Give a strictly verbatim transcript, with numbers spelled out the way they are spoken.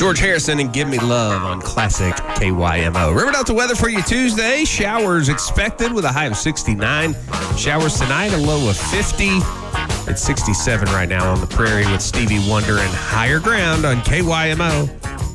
George Harrison and Give Me Love on Classic K Y M O. River Delta weather for you Tuesday. Showers expected with a high of sixty-nine. Showers tonight, a low of fifty. It's sixty-seven right now on the prairie with Stevie Wonder and Higher Ground on K Y M O.